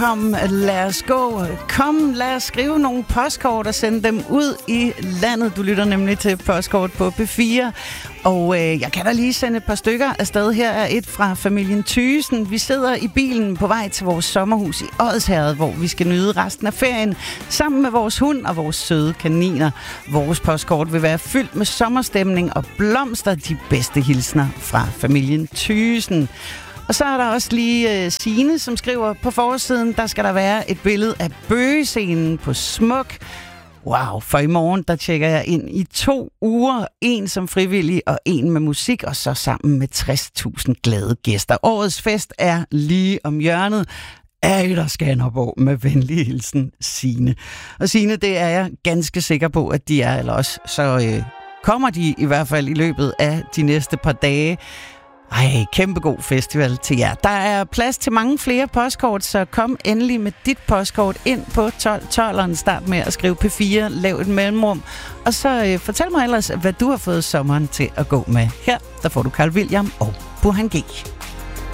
Kom, lad os gå. Kom, lad os skrive nogle postkort og sende dem ud i landet. Du lytter nemlig til Postkort på P4. Og jeg kan da lige sende et par stykker afsted. Her er et fra familien Thysen. Vi sidder i bilen på vej til vores sommerhus i Odsherred, hvor vi skal nyde resten af ferien sammen med vores hund og vores søde kaniner. Vores postkort vil være fyldt med sommerstemning og blomster. De bedste hilsner fra familien Thysen. Og så er der også lige Signe, som skriver på forsiden, der skal der være et billede af bøgescenen på Smuk. Wow, for i morgen, der tjekker jeg ind i 2 uger. En som frivillig og en med musik, og så sammen med 60.000 glade gæster. Årets fest er lige om hjørnet. Der Skanderborg med venlig hilsen, Signe. Og Signe, det er jeg ganske sikker på, at de er, eller også så kommer de i hvert fald i løbet af de næste par dage. Kæmpe god festival til jer. Der er plads til mange flere postkort, så kom endelig med dit postkort ind på 1212'eren. Start med at skrive P4, lav et mellemrum, og så fortæl mig ellers, hvad du har fået sommeren til at gå med. Her, der får du Carl William og Burhan G.